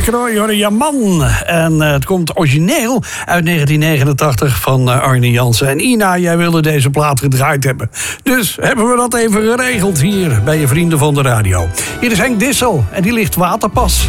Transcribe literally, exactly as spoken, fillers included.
Knooi hoorde je man. En uh, het komt origineel uit negentien negenentachtig van uh, Arne Jansen. En Ina, jij wilde deze plaat gedraaid hebben. Dus hebben we dat even geregeld hier bij je vrienden van de radio. Hier is Henk Dissel en die ligt Waterpas.